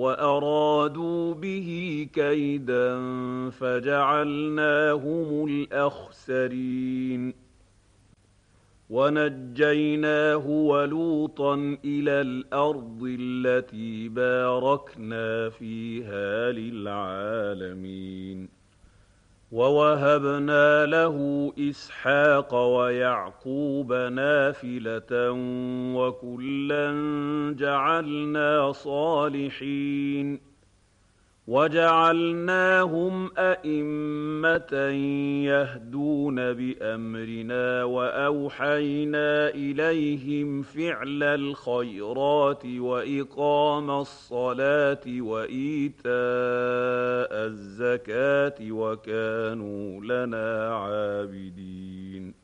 وأرادوا به كيدا فجعلناهم الأخسرين ونجيناه ولوطا إلى الأرض التي باركنا فيها للعالمين ووهبنا له إسحاق ويعقوب نافلة وكلا جعلنا صالحين وجعلناهم أئمة يهدون بأمرنا وأوحينا إليهم فعل الخيرات وإقام الصلاة وإيتاء الزكاة وكانوا لنا عابدين